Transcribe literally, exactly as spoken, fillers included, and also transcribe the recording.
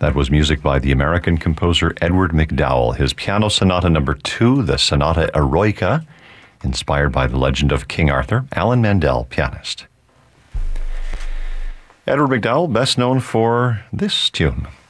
That was music by the American composer Edward MacDowell. His Piano Sonata Number Two, the Sonata Eroica, inspired by the legend of King Arthur. Alan Mandel, pianist. Edward MacDowell, best known for this tune.